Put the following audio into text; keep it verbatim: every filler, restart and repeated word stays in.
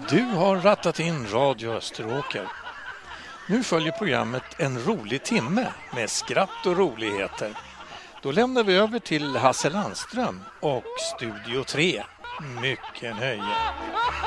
Du har rattat in Radio Österåker. Nu följer programmet En rolig timme med skratt och roligheter. Då lämnar vi över till Hasse Landström och Studio tre. Mycket nöje.